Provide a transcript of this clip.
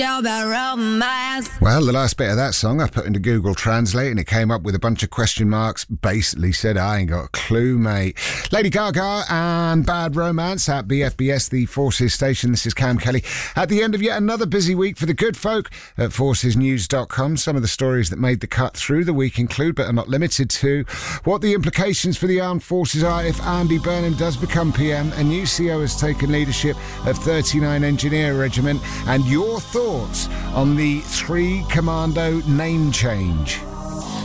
Well, the last bit of that song I put into Google Translate and it came up with a bunch of question marks. Basically said, I ain't got a clue, mate. Lady Gaga and Bad Romance at BFBS, the Forces station. This is Cam Kelly. At the end of yet another busy week for the good folk at forcesnews.com. Some of the stories that made the cut through the week include, but are not limited to, what the implications for the armed forces are if Andy Burnham does become PM, a new CO has taken leadership of 39 Engineer Regiment, and your thoughts on the 3 Commando name change.